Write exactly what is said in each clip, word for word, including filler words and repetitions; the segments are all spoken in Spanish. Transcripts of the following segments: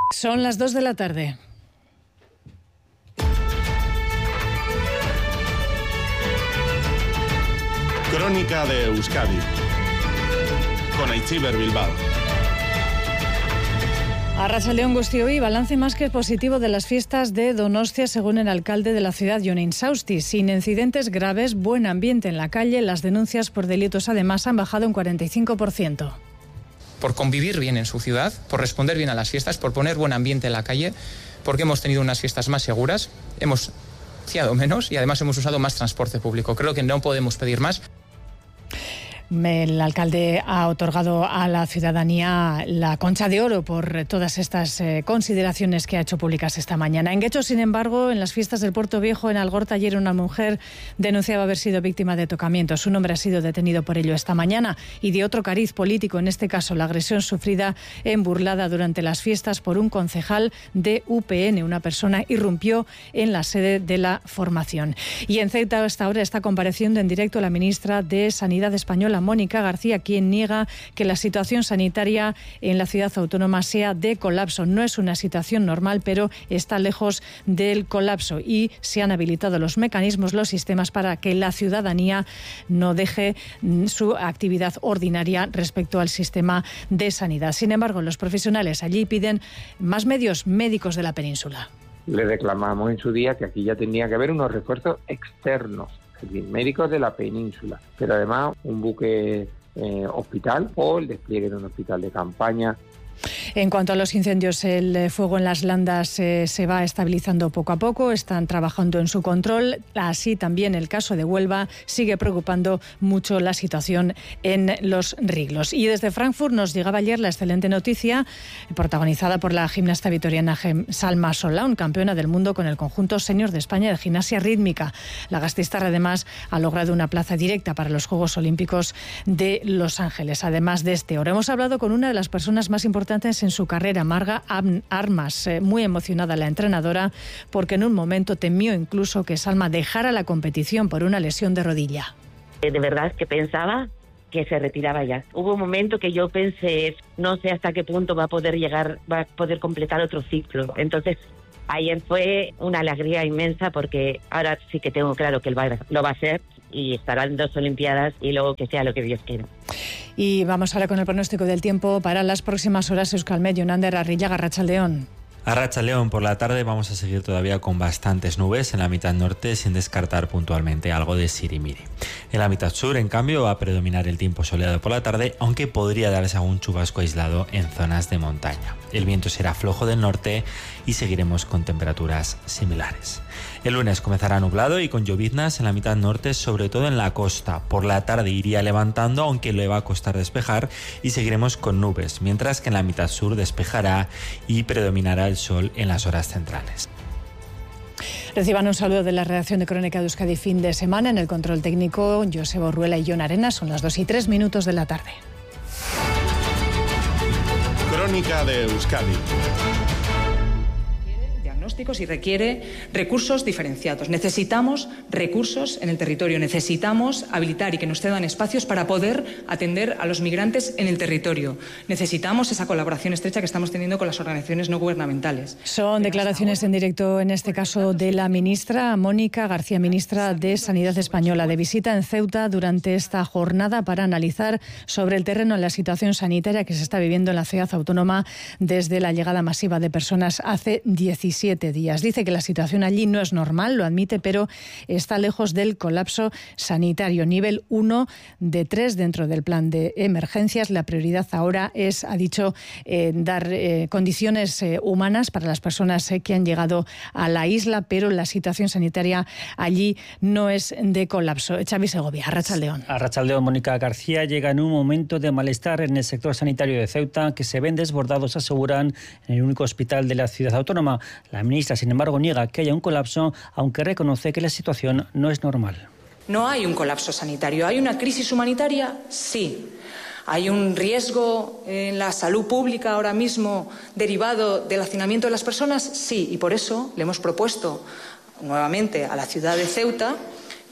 Son las dos de la tarde. Crónica de Euskadi con Aitziber Bilbao. Arratsaldeon guztioi, balance más que positivo de las fiestas de Donostia, según el alcalde de la ciudad, Jon Insausti. Sin incidentes graves, buen ambiente en la calle, las denuncias por delitos además han bajado un cuarenta y cinco por ciento. Por convivir bien en su ciudad, por responder bien a las fiestas, por poner buen ambiente en la calle, porque hemos tenido unas fiestas más seguras, hemos fiado menos y además hemos usado más transporte público. Creo que no podemos pedir más. El alcalde ha otorgado a la ciudadanía la Concha de Oro por todas estas eh, consideraciones que ha hecho públicas esta mañana. En Guecho, sin embargo, en las fiestas del Puerto Viejo, en Algorta, ayer una mujer denunciaba haber sido víctima de tocamiento. Su hombre ha sido detenido por ello esta mañana y de otro cariz político, en este caso la agresión sufrida en Burlada durante las fiestas por un concejal de U P N. Una persona irrumpió en la sede de la formación. Y en Ceuta hasta ahora está compareciendo en directo la ministra de Sanidad española, Mónica García, quien niega que la situación sanitaria en la ciudad autónoma sea de colapso. No es una situación normal, pero está lejos del colapso y se han habilitado los mecanismos, los sistemas para que la ciudadanía no deje su actividad ordinaria respecto al sistema de sanidad. Sin embargo, los profesionales allí piden más medios médicos de la península. Le reclamamos en su día que aquí ya tenía que haber unos refuerzos externos, es decir, médicos de la península, pero además un buque eh, hospital o el despliegue de un hospital de campaña. En cuanto a los incendios, el fuego en las landas eh, se va estabilizando poco a poco, están trabajando en su control. Así también el caso de Huelva, sigue preocupando mucho la situación en los Riglos. Y desde Frankfurt nos llegaba ayer la excelente noticia, protagonizada por la gimnasta vitoriana Salma Solán, campeona del mundo con el conjunto senior de España de gimnasia rítmica. La gastistarra además ha logrado una plaza directa para los Juegos Olímpicos de Los Ángeles. Además de este oro, hemos hablado con una de las personas más importantes en su carrera, Marga Armas, eh, muy emocionada la entrenadora porque en un momento temió incluso que Salma dejara la competición por una lesión de rodilla. De verdad que pensaba que se retiraba ya. Hubo un momento que yo pensé, no sé hasta qué punto va a poder llegar, va a poder completar otro ciclo. Entonces, ayer fue una alegría inmensa porque ahora sí que tengo claro que él va, lo va a hacer y estarán dos Olimpiadas y luego que sea lo que Dios quiera. Y vamos ahora con el pronóstico del tiempo para las próximas horas. Euskalmet, Jonander Arrillaga, Arratsaldeon. Arratsaldeon, por la tarde vamos a seguir todavía con bastantes nubes en la mitad norte, sin descartar puntualmente algo de sirimiri. En la mitad sur, en cambio, va a predominar el tiempo soleado por la tarde, aunque podría darse algún chubasco aislado en zonas de montaña. El viento será flojo del norte y seguiremos con temperaturas similares. El lunes comenzará nublado y con lloviznas en la mitad norte, sobre todo en la costa. Por la tarde iría levantando, aunque le va a costar despejar, y seguiremos con nubes, mientras que en la mitad sur despejará y predominará el sol en las horas centrales. Reciban un saludo de la redacción de Crónica de Euskadi fin de semana. En el control técnico, Joseba Urruela y Jon Arenas. Son las dos y tres minutos de la tarde. Crónica de Euskadi. Y requiere recursos diferenciados. Necesitamos recursos en el territorio, necesitamos habilitar y que nos cedan espacios para poder atender a los migrantes en el territorio. Necesitamos esa colaboración estrecha que estamos teniendo con las organizaciones no gubernamentales. Son declaraciones en directo, en este caso, de la ministra Mónica García, ministra de Sanidad española, de visita en Ceuta durante esta jornada para analizar sobre el terreno la situación sanitaria que se está viviendo en la ciudad autónoma desde la llegada masiva de personas hace diecisiete días. Dice que la situación allí no es normal, lo admite, pero está lejos del colapso sanitario. Nivel uno de tres dentro del plan de emergencias. La prioridad ahora es, ha dicho, eh, dar eh, condiciones eh, humanas para las personas eh, que han llegado a la isla, pero la situación sanitaria allí no es de colapso. Xavi Segovia, Arratsaldeon. Arratsaldeon, Mónica García llega en un momento de malestar en el sector sanitario de Ceuta, que se ven desbordados, aseguran, en el único hospital de la ciudad autónoma. La ministra, sin embargo, niega que haya un colapso, aunque reconoce que la situación no es normal. No hay un colapso sanitario. ¿Hay una crisis humanitaria? Sí. ¿Hay un riesgo en la salud pública ahora mismo derivado del hacinamiento de las personas? Sí. Y por eso le hemos propuesto nuevamente a la ciudad de Ceuta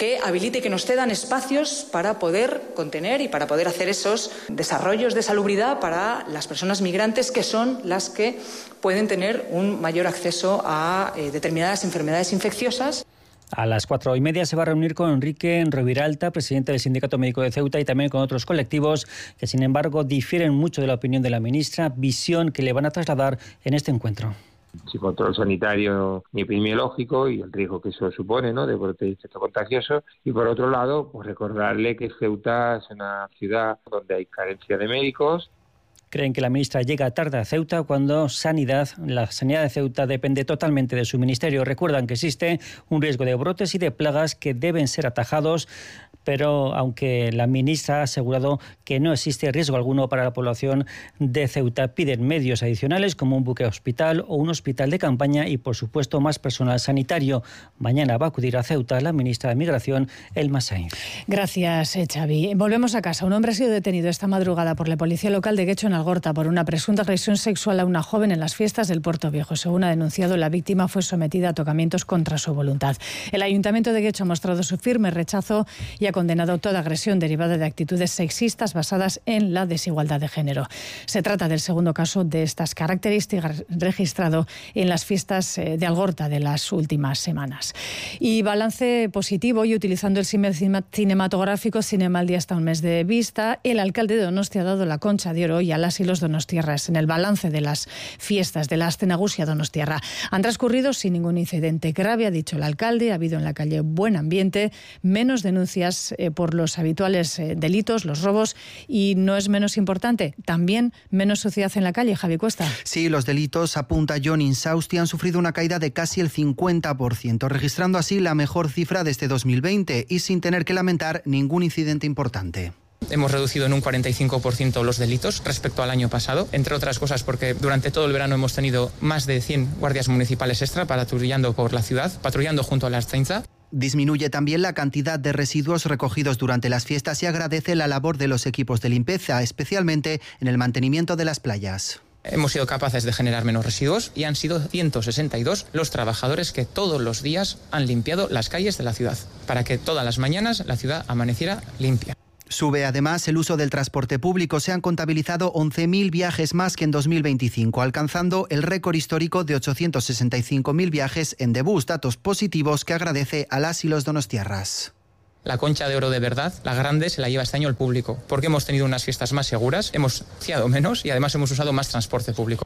que habilite y que nos cedan espacios para poder contener y para poder hacer esos desarrollos de salubridad para las personas migrantes, que son las que pueden tener un mayor acceso a eh, determinadas enfermedades infecciosas. A las cuatro y media se va a reunir con Enrique Roviralta, presidente del Sindicato Médico de Ceuta, y también con otros colectivos que, sin embargo, difieren mucho de la opinión de la ministra, visión que le van a trasladar en este encuentro. Sin control sanitario ni epidemiológico y el riesgo que eso supone, ¿no?, de brote de infecto contagioso. Y por otro lado, pues recordarle que Ceuta es una ciudad donde hay carencia de médicos. Creen que la ministra llega tarde a Ceuta cuando sanidad, la sanidad de Ceuta depende totalmente de su ministerio. Recuerdan que existe un riesgo de brotes y de plagas que deben ser atajados, pero aunque la ministra ha asegurado que no existe riesgo alguno para la población de Ceuta, piden medios adicionales como un buque hospital o un hospital de campaña y, por supuesto, más personal sanitario. Mañana va a acudir a Ceuta la ministra de Migración, Elma Sainz. Gracias, Xavi. Volvemos a casa. Un hombre ha sido detenido esta madrugada por la policía local de Guecho, en Algorta, por una presunta agresión sexual a una joven en las fiestas del Puerto Viejo. Según ha denunciado, la víctima fue sometida a tocamientos contra su voluntad. El Ayuntamiento de Guecho ha mostrado su firme rechazo y ha condenado toda agresión derivada de actitudes sexistas basadas en la desigualdad de género. Se trata del segundo caso de estas características registrado en las fiestas de Algorta de las últimas semanas. Y balance positivo, y utilizando el símil cinematográfico, Cinema al día hasta un mes de vista, el alcalde de Donostia ha dado la Concha de Oro hoy a las y los donostiarras. En el balance de las fiestas de la Aste Nagusia Donostiarra han transcurrido sin ningún incidente grave, ha dicho el alcalde. Ha habido en la calle buen ambiente, menos denuncias eh, por los habituales eh, delitos, los robos, y no es menos importante, también menos suciedad en la calle. Javi Cuesta. Sí, los delitos, apunta John Insausti, han sufrido una caída de casi el cincuenta por ciento, registrando así la mejor cifra de este dos mil veinte y sin tener que lamentar ningún incidente importante. Hemos reducido en un cuarenta y cinco por ciento los delitos respecto al año pasado, entre otras cosas porque durante todo el verano hemos tenido más de cien guardias municipales extra patrullando por la ciudad, patrullando junto a la Ertzaintza. Disminuye también la cantidad de residuos recogidos durante las fiestas y agradece la labor de los equipos de limpieza, especialmente en el mantenimiento de las playas. Hemos sido capaces de generar menos residuos y han sido ciento sesenta y dos los trabajadores que todos los días han limpiado las calles de la ciudad, para que todas las mañanas la ciudad amaneciera limpia. Sube además el uso del transporte público. Se han contabilizado once mil viajes más que en dos mil veinticinco, alcanzando el récord histórico de ochocientos sesenta y cinco mil viajes en Debús, datos positivos que agradece a las y los donostiarras. La Concha de Oro de verdad, la grande, se la lleva este año el público, porque hemos tenido unas fiestas más seguras, hemos fiado menos y además hemos usado más transporte público.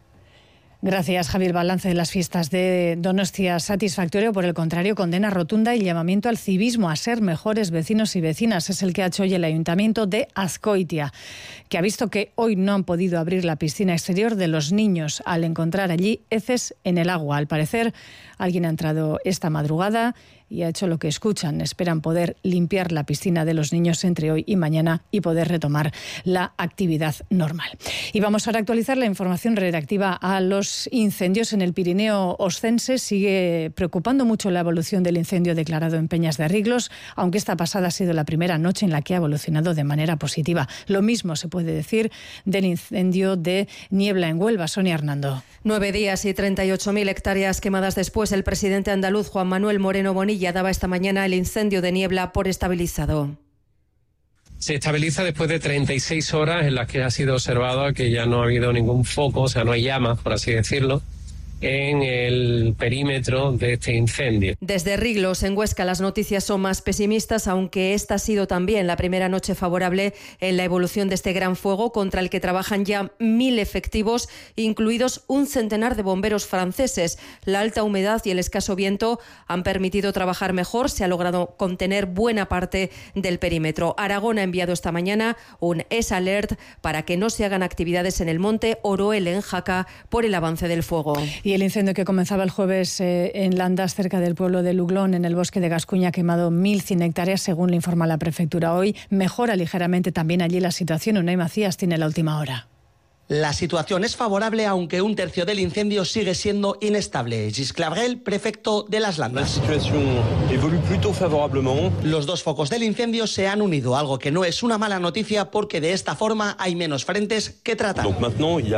Gracias, Javi. El balance de las fiestas de Donostia satisfactorio. Por el contrario, condena rotunda y llamamiento al civismo, a ser mejores vecinos y vecinas. Es el que ha hecho hoy el Ayuntamiento de Azcoitia, que ha visto que hoy no han podido abrir la piscina exterior de los niños al encontrar allí heces en el agua. Al parecer, alguien ha entrado esta madrugada y ha hecho lo que escuchan. Esperan poder limpiar la piscina de los niños entre hoy y mañana y poder retomar la actividad normal. Y vamos ahora a actualizar la información relativa a los incendios en el Pirineo Oscense. Sigue preocupando mucho la evolución del incendio declarado en Peñas de Riglos, aunque esta pasada ha sido la primera noche en la que ha evolucionado de manera positiva. Lo mismo se puede decir del incendio de Niebla en Huelva. Sonia Hernando. Nueve días y treinta y ocho mil hectáreas quemadas después, el presidente andaluz Juan Manuel Moreno Bonilla ya daba esta mañana el incendio de Niebla por estabilizado. Se estabiliza después de treinta y seis horas en las que ha sido observado que ya no ha habido ningún foco, o sea, no hay llamas, por así decirlo, en el perímetro de este incendio. Desde Riglos, en Huesca, las noticias son más pesimistas, aunque esta ha sido también la primera noche favorable en la evolución de este gran fuego, contra el que trabajan ya mil efectivos, incluidos un centenar de bomberos franceses. La alta humedad y el escaso viento han permitido trabajar mejor. Se ha logrado contener buena parte del perímetro. Aragón ha enviado esta mañana un E S Alert para que no se hagan actividades en el monte Oroel, en Jaca, por el avance del fuego. Y el incendio que comenzaba el jueves eh, en Landas, cerca del pueblo de Luglón, en el bosque de Gascuña, ha quemado mil cien hectáreas, según le informa la prefectura hoy. Mejora ligeramente también allí la situación. Unai Macías tiene la última hora. La situación es favorable, aunque un tercio del incendio sigue siendo inestable. Gis Clavrel, prefecto de Las Landas. La situación evolúe plutôt favorablemente. Los dos focos del incendio se han unido, algo que no es una mala noticia porque de esta forma hay menos frentes que tratar. Donc maintenant, il y a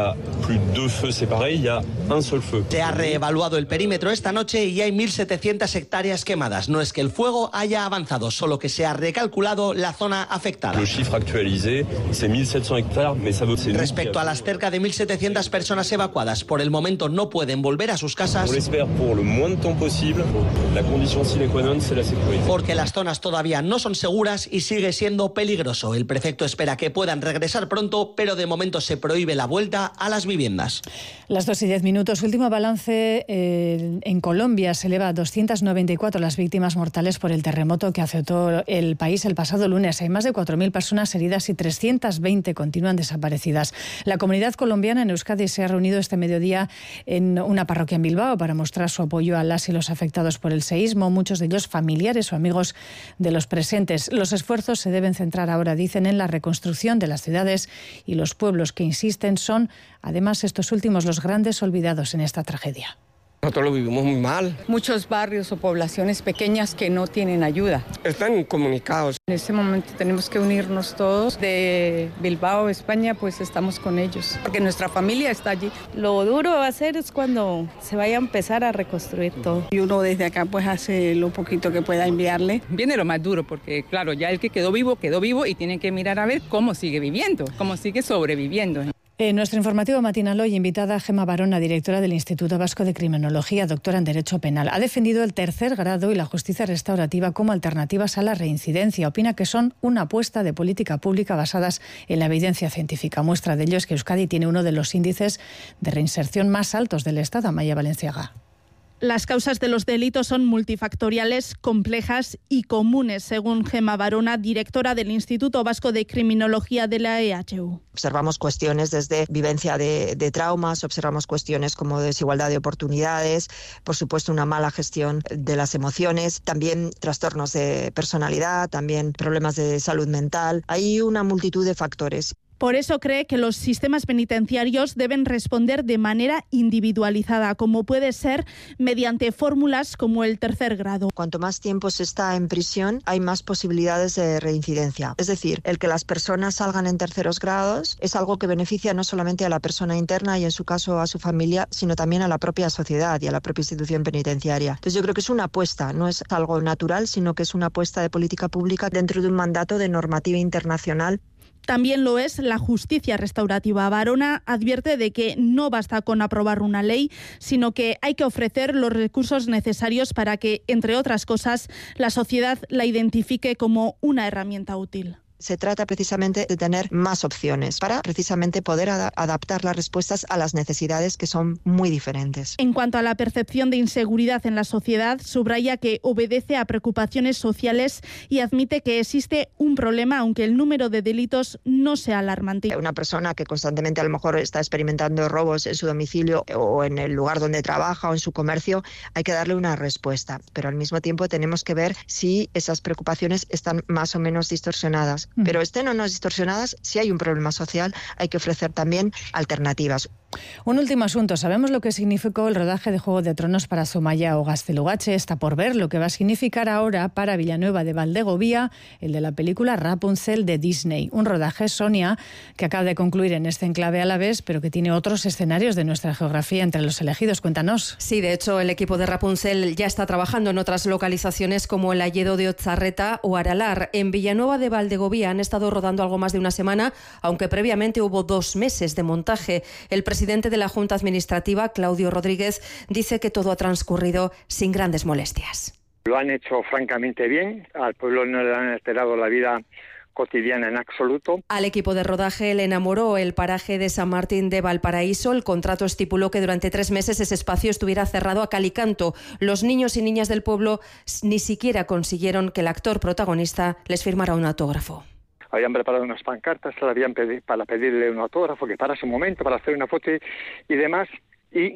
plus deux feux séparés, il y a un seul feu. Se ha reevaluado el perímetro esta noche y hay mil setecientas hectáreas quemadas. No es que el fuego haya avanzado, solo que se ha recalculado la zona afectada. Le chiffre actualisé, c'est mille sept cents hectares, mais ça veut... Respecto a las cerca de mil setecientas personas evacuadas, por el momento no pueden volver a sus casas. On l'espère pour le moins de temps posible. La condition sine qua non, c'est la sécurité. Porque las zonas todavía no son seguras y sigue siendo peligroso. El prefecto espera que puedan regresar pronto, pero de momento se prohíbe la vuelta a las viviendas. Las dos y diez minutos. Último balance. Eh, en Colombia se eleva a doscientas noventa y cuatro las víctimas mortales por el terremoto que azotó el país el pasado lunes. Hay más de cuatro mil personas heridas y trescientas veinte continúan desaparecidas. La comunidad colombiana en Euskadi se ha reunido este mediodía en una parroquia en Bilbao para mostrar su apoyo a las y los afectados por el seísmo, muchos de ellos familiares o amigos de los presentes. Los esfuerzos se deben centrar ahora, dicen, en la reconstrucción de las ciudades y los pueblos que, insisten, son, además, estos últimos los grandes olvidados en esta tragedia. Nosotros lo vivimos muy mal. Muchos barrios o poblaciones pequeñas que no tienen ayuda. Están incomunicados. En este momento tenemos que unirnos todos. De Bilbao, España, pues estamos con ellos, porque nuestra familia está allí. Lo duro va a ser es cuando se vaya a empezar a reconstruir todo. Y uno desde acá pues hace lo poquito que pueda enviarle. Viene lo más duro, porque claro, ya el que quedó vivo, quedó vivo y tiene que mirar a ver cómo sigue viviendo, cómo sigue sobreviviendo. En nuestro informativo matinal hoy, invitada Gemma Barona, directora del Instituto Vasco de Criminología, doctora en Derecho Penal. Ha defendido el tercer grado y la justicia restaurativa como alternativas a la reincidencia. Opina que son una apuesta de política pública basadas en la evidencia científica. Muestra de ello es que Euskadi tiene uno de los índices de reinserción más altos del Estado. Amaya Valenciaga. Las causas de los delitos son multifactoriales, complejas y comunes, según Gemma Barona, directora del Instituto Vasco de Criminología de la E H U. Observamos cuestiones desde vivencia de, de traumas, observamos cuestiones como desigualdad de oportunidades, por supuesto una mala gestión de las emociones, también trastornos de personalidad, también problemas de salud mental. Hay una multitud de factores. Por eso cree que los sistemas penitenciarios deben responder de manera individualizada, como puede ser mediante fórmulas como el tercer grado. Cuanto más tiempo se está en prisión, hay más posibilidades de reincidencia. Es decir, el que las personas salgan en terceros grados es algo que beneficia no solamente a la persona interna y en su caso a su familia, sino también a la propia sociedad y a la propia institución penitenciaria. Entonces yo creo que es una apuesta, no es algo natural, sino que es una apuesta de política pública dentro de un mandato de normativa internacional. También lo es la justicia restaurativa. Barona advierte de que no basta con aprobar una ley, sino que hay que ofrecer los recursos necesarios para que, entre otras cosas, la sociedad la identifique como una herramienta útil. Se trata precisamente de tener más opciones para precisamente poder ad- adaptar las respuestas a las necesidades que son muy diferentes. En cuanto a la percepción de inseguridad en la sociedad, subraya que obedece a preocupaciones sociales y admite que existe un problema, aunque el número de delitos no sea alarmante. Una persona que constantemente a lo mejor está experimentando robos en su domicilio o en el lugar donde trabaja o en su comercio, hay que darle una respuesta, pero al mismo tiempo tenemos que ver si esas preocupaciones están más o menos distorsionadas. Pero estén o no distorsionadas, si hay un problema social, hay que ofrecer también alternativas. Un último asunto. ¿Sabemos lo que significó el rodaje de Juego de Tronos para Zumaya o Gaztelugatxe? Está por ver lo que va a significar ahora para Villanueva de Valdegovía, el de la película Rapunzel de Disney. Un rodaje, Sonia, que acaba de concluir en este enclave alavés, pero que tiene otros escenarios de nuestra geografía entre los elegidos. Cuéntanos. Sí, de hecho, el equipo de Rapunzel ya está trabajando en otras localizaciones como el Alledo de Otzarreta o Aralar. En Villanueva de Valdegovía han estado rodando algo más de una semana, aunque previamente hubo dos meses de montaje. El presidente El presidente de la Junta Administrativa, Claudio Rodríguez, dice que todo ha transcurrido sin grandes molestias. Lo han hecho francamente bien, al pueblo no le han alterado la vida cotidiana en absoluto. Al equipo de rodaje le enamoró el paraje de San Martín de Valparaíso. El contrato estipuló que durante tres meses ese espacio estuviera cerrado a cal y canto. Los niños y niñas del pueblo ni siquiera consiguieron que el actor protagonista les firmara un autógrafo. Habían preparado unas pancartas le habían pedi- para pedirle un autógrafo, que parase un momento para hacer una foto y, y demás, y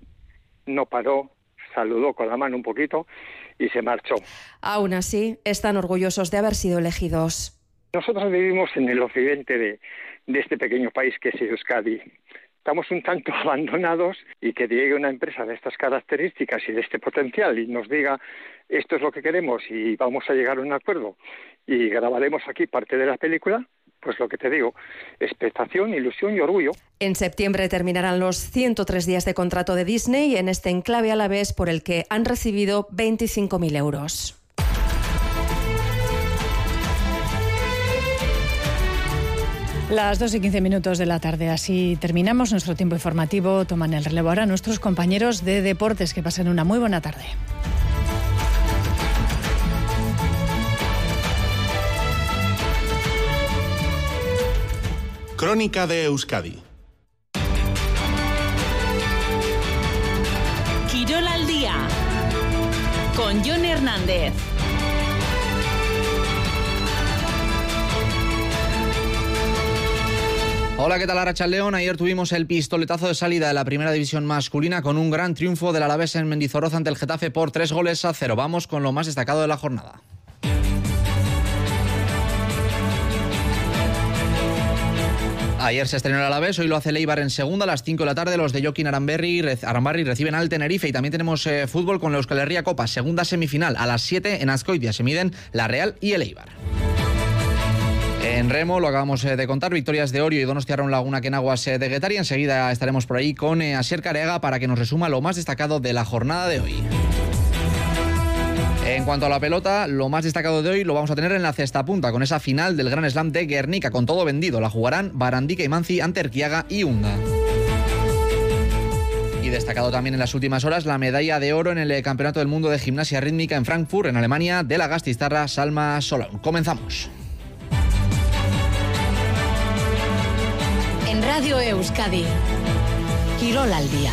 no paró, saludó con la mano un poquito y se marchó. Aún así, están orgullosos de haber sido elegidos. Nosotros vivimos en el occidente de, de este pequeño país que es Euskadi. Estamos un tanto abandonados y que llegue una empresa de estas características y de este potencial y nos diga esto es lo que queremos y vamos a llegar a un acuerdo y grabaremos aquí parte de la película, pues lo que te digo, expectación, ilusión y orgullo. En septiembre terminarán los ciento tres días de contrato de Disney en este enclave alavés por el que han recibido veinticinco mil euros. Las dos y quince minutos de la tarde, así terminamos nuestro tiempo informativo. Toman el relevo ahora nuestros compañeros de deportes. Que pasen una muy buena tarde. Crónica de Euskadi. Quirol al día con Jon Hernández. Hola, ¿qué tal, Arratsaldeon? Ayer tuvimos el pistoletazo de salida de la primera división masculina con un gran triunfo del Alavés en Mendizorroza ante el Getafe por tres goles a cero. Vamos con lo más destacado de la jornada. Ayer se estrenó el Alavés, hoy lo hace el Eibar en segunda a las cinco de la tarde. Los de Joaquín Aramberri, Arambarri reciben al Tenerife y también tenemos eh, fútbol con la Euskal Herria Copa, segunda semifinal a las siete en Azkoitia. Se miden la Real y el Eibar. En remo, lo acabamos de contar, victorias de Orio y Donostiarra Laguna en aguas de Guetaria. Enseguida estaremos por ahí con Asier Careaga para que nos resuma lo más destacado de la jornada de hoy. En cuanto a la pelota, lo más destacado de hoy lo vamos a tener en la cesta punta, con esa final del Gran Slam de Guernica, con todo vendido. La jugarán Barandica y Manzi ante Erquiaga y Unda. Y destacado también en las últimas horas la medalla de oro en el Campeonato del Mundo de Gimnasia Rítmica en Frankfurt, en Alemania, de la gastistarra Salma Solaun. Comenzamos. En Radio Euskadi, Quirol al día.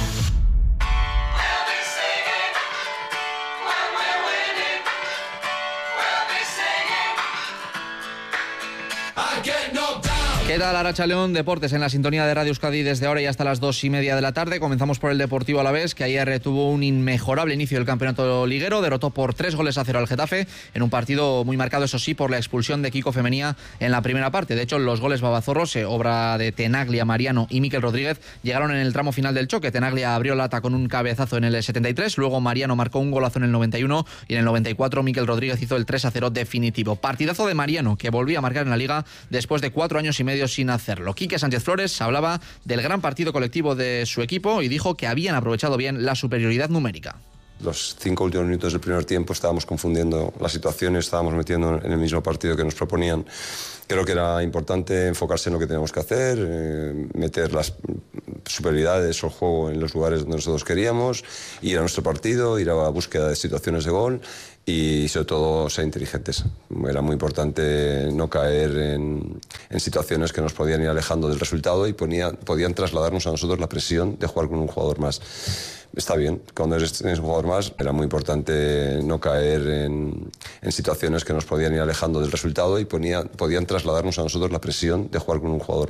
¿Qué tal, Arratsaldeon? Deportes en la sintonía de Radio Euskadi desde ahora y hasta las dos y media de la tarde. Comenzamos por el Deportivo Alavés, que ayer tuvo un inmejorable inicio del campeonato liguero. Derrotó por tres goles a cero al Getafe en un partido muy marcado, eso sí, por la expulsión de Kiko Femenía en la primera parte. De hecho, los goles babazorros, eh, obra de Tenaglia, Mariano y Mikel Rodríguez, llegaron en el tramo final del choque. Tenaglia abrió lata con un cabezazo en el setenta y tres, luego Mariano marcó un golazo en el noventa y uno y en el noventa y cuatro Mikel Rodríguez hizo el tres a cero definitivo. Partidazo de Mariano, que volvía a marcar en la Liga después de cuatro años y medio sin hacerlo. Quique Sánchez Flores hablaba del gran partido colectivo de su equipo y dijo que habían aprovechado bien la superioridad numérica. Los cinco últimos minutos del primer tiempo estábamos confundiendo las situaciones, estábamos metiendo en el mismo partido que nos proponían. Creo que era importante enfocarse en lo que teníamos que hacer, eh, meter las superioridades o el juego en los lugares donde nosotros queríamos, ir a nuestro partido, ir a la búsqueda de situaciones de gol y sobre todo ser inteligentes. Era muy importante no caer en, en situaciones que nos podían ir alejando del resultado y ponía, podían trasladarnos a nosotros la presión de jugar con un jugador más. Está bien, cuando eres un jugador más era muy importante no caer en, en situaciones que nos podían ir alejando del resultado y ponía, podían trasladarnos a nosotros la presión de jugar con un jugador más.